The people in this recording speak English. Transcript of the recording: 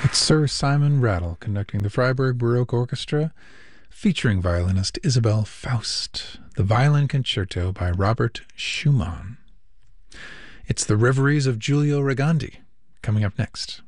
It's Sir Simon Rattle conducting the Freiburg Baroque Orchestra, featuring violinist Isabel Faust, the Violin Concerto by Robert Schumann. It's the Reveries of Giulio Regandi, coming up next.